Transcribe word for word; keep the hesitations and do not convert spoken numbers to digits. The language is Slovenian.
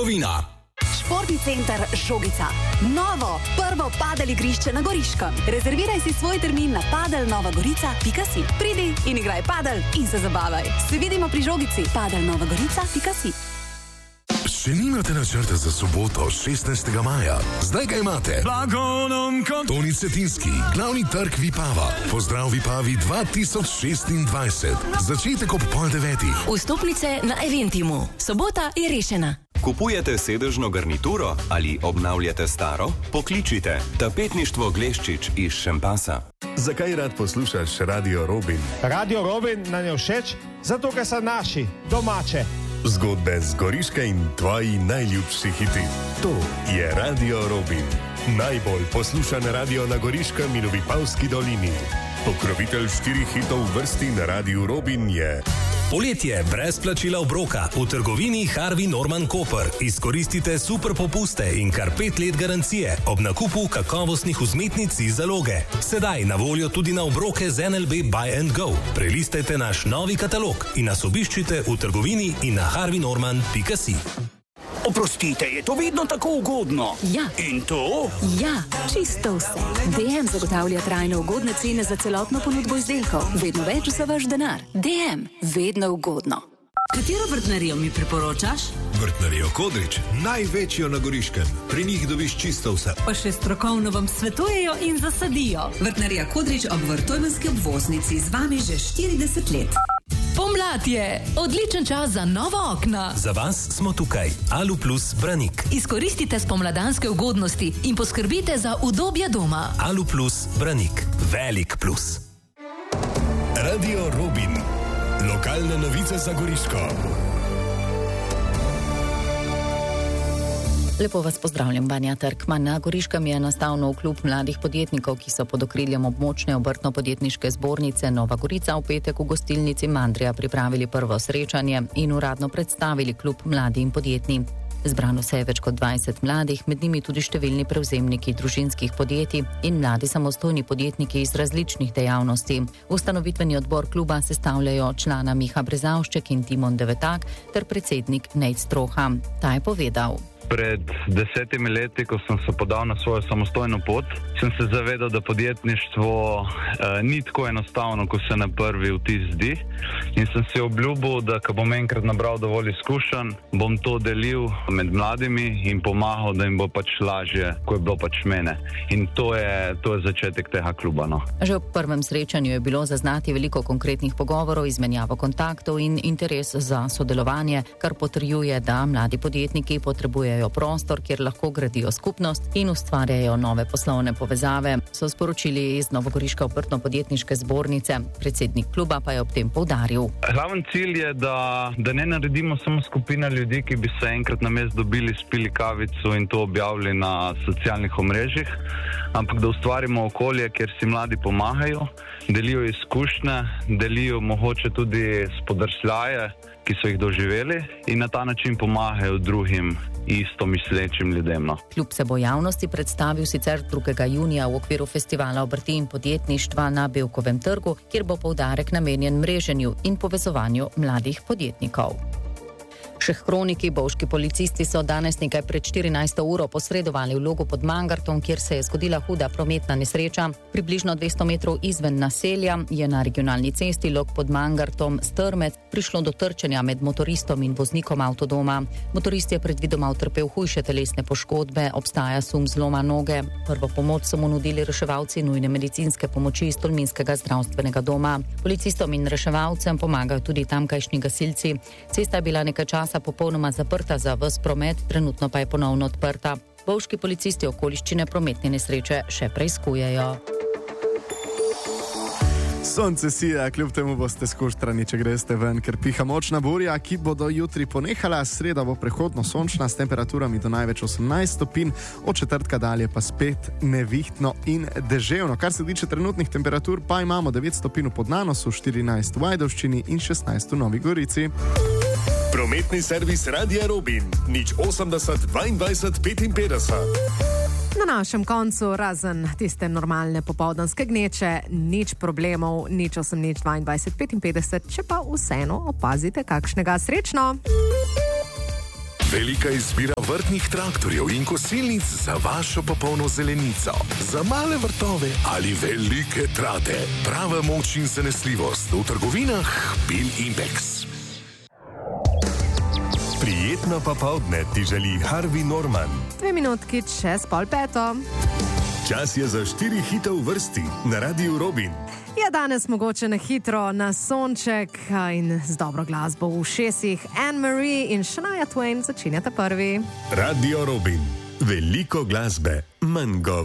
trgovina. Športni center Žogica. Novo, prvo padel igrišče na Goriškem. Rezerviraj si svoj termin na padel nova gorica pika si. Pridi in igraj padel in se zabavaj. Se vidimo pri Žogici. padel nova gorica pika si. Še nimate načrta za soboto, šestnajstega maja? Zdaj ga imate. Toni Cetinski, glavni trg Vipava. Pozdrav Vipavi dva tisoč šestindvajset. Začetek ob pol devetih. Vstopnice na Eventimu. Sobota je rešena. Kupujete sedežno garnituro ali obnavljate staro? Pokličite Tapetništvo Gleščič iz Šempasa. Zakaj rad poslušaš Radio Robin? Radio Robin nam je všeč, zato ker so naši, domače. Zgodbe z Goriške in tvoji najljubši hiti. To je Radio Robin. Najbolj poslušan radio na Goriškem in v Vipavski dolini. Pokrovitelj štirih hitov v vrsti na Radiu Robin je... Poletje brez plačila obroka v trgovini Harvey Norman Koper. Izkoristite super popuste in kar pet let garancije ob nakupu kakovostnih vzmetnic iz zaloge. Sedaj na voljo tudi na obroke z N L B Buy and Go. Prelistajte naš novi katalog in nas obiščite v trgovini in na harvey norman pika si. Oprostite, je to vedno tako ugodno? Ja. In to? Ja, čisto vse. D M zagotavlja trajno ugodne cene za celotno ponudbo izdelkov. Vedno več za vaš denar. D M, vedno ugodno. Katero vrtnarijo mi priporočaš? Vrtnarijo Kodrič, največjo na Goriškem. Pri njih dobiš čisto vse. Pa še strokovno vam svetujejo in zasadijo. Vrtnarija Kodrič ob Vrtojmenski obvoznici z vami že štirideset let. Pomlad je, odličen čas za nova okna. Za vas smo tukaj, Alu Plus Branik. Izkoristite spomladanske ugodnosti in poskrbite za udobje doma. Alu Plus Branik, velik plus. Radio Robin, lokalne novice za Goriško. Lepo vas pozdravljam, Vanja Trkman. Na Goriškem je nastal nov klub mladih podjetnikov, ki so pod okriljem območne obrtno-podjetniške zbornice Nova Gorica v petek v gostilnici Mandrija pripravili prvo srečanje in uradno predstavili klub Mladi in podjetni. Zbrano se je več kot dvajset mladih, med njimi tudi številni prevzemniki družinskih podjetij in mladi samostojni podjetniki iz različnih dejavnosti. Ustanovitveni odbor kluba sestavljajo člana Miha Brezavšček in Timon Devetak ter predsednik Nejc Stroha. Ta je povedal. Pred desetimi leti, ko sem se podal na svojo samostojno pot, sem se zavedal, da podjetništvo eh, ni tako enostavno, ko se na prvi vtis zdi. In sem si obljubil, da ko bom enkrat nabral dovolj izkušenj, bom to delil med mladimi in pomagal, da jim bo pač lažje, ko je bilo pač mene. In to je, to je začetek tega kluba. No. Že v prvem srečanju je bilo zaznati veliko konkretnih pogovorov, izmenjavo kontaktov in interes za sodelovanje, kar potrjuje, da mladi podjetniki potrebujejo prostor, kjer lahko gradijo skupnost in ustvarjajo nove poslovne povezave, so sporočili iz Novogoriške obrtno-podjetniške zbornice. Predsednik kluba pa je ob tem poudaril. Glaven cilj je, da, da ne naredimo samo skupina ljudi, ki bi se enkrat na mest dobili, spili kavico in to objavili na socialnih omrežjih, ampak da ustvarimo okolje, kjer si mladi pomagajo, delijo izkušnje, delijo mogoče tudi spodrsljaje, ki so jih doživeli in na ta način pomagajo drugim isto mislečim ljudem. No. Klub se bo javnosti predstavil sicer drugega junija v okviru festivala obrti in podjetništva na Bevkovem trgu, kjer bo poudarek namenjen mreženju in povezovanju mladih podjetnikov. Še kroniki, bovški policisti so danes nekaj pred štirinajsto uro posredovali v Logu pod Mangartom, kjer se je zgodila huda prometna nesreča. Približno dvesto metrov izven naselja je na regionalni cesti Log pod Mangartom Strmec prišlo do trčenja med motoristom in voznikom avtodoma. Motorist je predvidoma utrpel hujše telesne poškodbe, obstaja sum zloma noge. Prvo pomoč so mu nudili reševalci nujne medicinske pomoči iz Tolminskega zdravstvenega doma. Policistom in reševalcem pomagajo tudi tamkajšnji gasilci. Cesta je bila nekaj časa popolnoma zaprta za ves promet, trenutno pa je ponovno odprta. Bovški policisti okoliščine prometne nesreče še preiskujejo. Sonce sija, kljub temu boste skuštrani, če greste ven, ker piha močna burja, ki bo do jutri ponehala. Sreda bo prehodno sončna s temperaturami do največ osemnajst stopinj, od četrtka dalje pa spet nevihtno in deževno. Kar se tiče trenutnih temperatur, pa imamo devet stopinj v Podnanosu, štirinajst v Ajdovščini in šestnajst v Novi Gorici. Prometni servis Radia Robin, nič osemdeset dvaindvajset petinpetdeset. Na našem koncu, razen tiste normalne popoldanske gneče, nič problemov, nič osem nič dvaindvajset petinpetdeset, če pa vseeno opazite kakšnega. Srečno! Velika izbira vrtnih traktorjev in kosilnic za vašo popolno zelenico. Za male vrtove ali velike trate. Prava moč in zanesljivost v trgovinah Bil Impex. Prijetno popoldne ti želi Harvey Norman. Dve minutki čez pol peto. Čas je za štiri hite v vrsti na Radiu Robin. Je danes mogoče na hitro, na sonček in z dobro glasbo v ušesih. Anne-Marie in Shania Twain začenjata prvi. Radio Robin. Veliko glasbe, manj govora.